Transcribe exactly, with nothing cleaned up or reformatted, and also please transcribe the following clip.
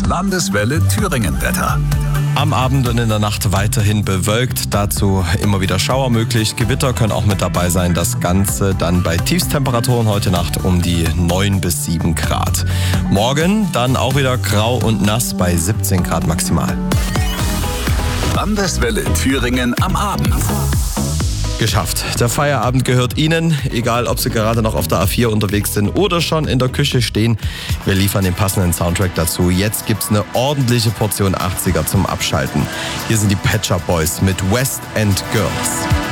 Landeswelle Thüringen-Wetter. Am Abend und in der Nacht weiterhin bewölkt, dazu immer wieder Schauer möglich. Gewitter können auch mit dabei sein. Das Ganze dann bei Tiefstemperaturen heute Nacht um die neun bis sieben Grad. Morgen dann auch wieder grau und nass bei siebzehn Grad maximal. Landeswelle Thüringen am Abend. Geschafft. Der Feierabend gehört Ihnen, egal ob Sie gerade noch auf der A vier unterwegs sind oder schon in der Küche stehen. Wir liefern den passenden Soundtrack dazu. Jetzt gibt's eine ordentliche Portion achtziger zum Abschalten. Hier sind die Pet Shop Boys mit West End Girls.